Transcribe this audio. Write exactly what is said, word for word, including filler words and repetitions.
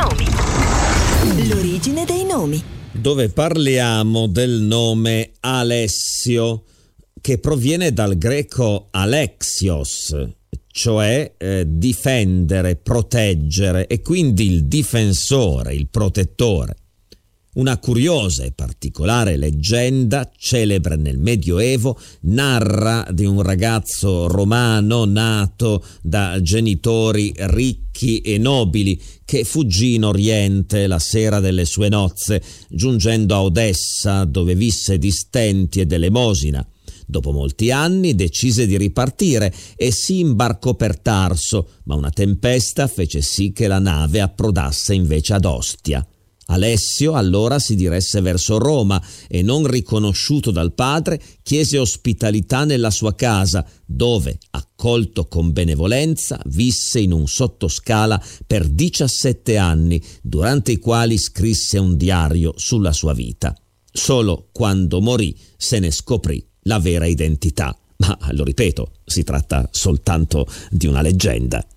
nomi. L'origine dei nomi. Dove parliamo del nome Alessio, che proviene dal greco alexios, cioè eh, difendere, proteggere, e quindi il difensore, il protettore. Una curiosa e particolare leggenda, celebre nel Medioevo, narra di un ragazzo romano nato da genitori ricchi e nobili che fuggì in Oriente la sera delle sue nozze, giungendo a Odessa, dove visse di stenti ed elemosina. Dopo molti anni decise di ripartire e si imbarcò per Tarso, ma una tempesta fece sì che la nave approdasse invece ad Ostia. Alessio allora si diresse verso Roma e, non riconosciuto dal padre, chiese ospitalità nella sua casa, dove, accolto con benevolenza, visse in un sottoscala per diciassette anni, durante i quali scrisse un diario sulla sua vita. Solo quando morì se ne scoprì la vera identità. Ma, lo ripeto, si tratta soltanto di una leggenda.